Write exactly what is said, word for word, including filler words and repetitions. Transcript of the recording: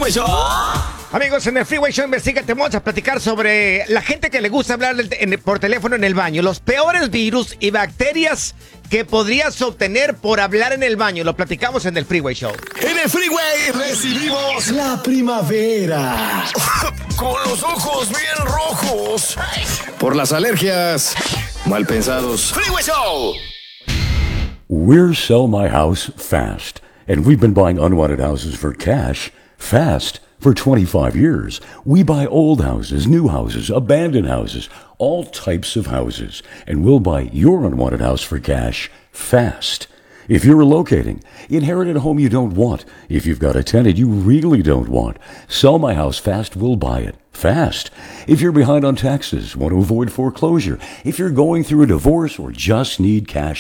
Freeway Show. Amigos, en el Freeway Show Investígate vamos a platicar sobre la gente que le gusta hablar del- en- por teléfono en el baño. Los peores virus y bacterias que podrías obtener por hablar en el baño. Lo platicamos en el Freeway Show. En el Freeway recibimos La primavera. con los ojos bien rojos. Por las alergias mal pensados. Freeway Show. We're Sell My House Fast, and we've been buying unwanted houses for cash fast for twenty-five years. We buy old houses, new houses, abandoned houses, all types of houses, and we'll buy your unwanted house for cash fast. If you're relocating, inherited a home you don't want, if you've got a tenant you really don't want, Sell My House Fast will buy it fast. If you're behind on taxes, want to avoid foreclosure, if you're going through a divorce or just need cash